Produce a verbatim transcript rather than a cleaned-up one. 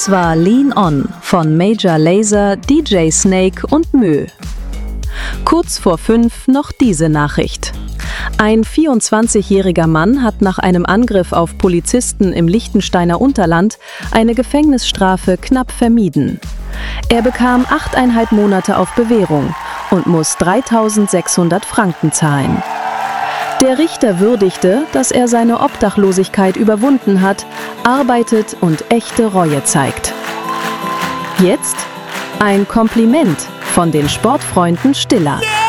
Das war Lean On von Major Lazer, D J Snake und Mö. Kurz vor fünf noch diese Nachricht. Ein vierundzwanzigjähriger Mann hat nach einem Angriff auf Polizisten im Liechtensteiner Unterland eine Gefängnisstrafe knapp vermieden. Er bekam achteinhalb Monate auf Bewährung und muss dreitausendsechshundert Franken zahlen. Der Richter würdigte, dass er seine Obdachlosigkeit überwunden hat, arbeitet und echte Reue zeigt. Jetzt ein Kompliment von den Sportfreunden Stiller.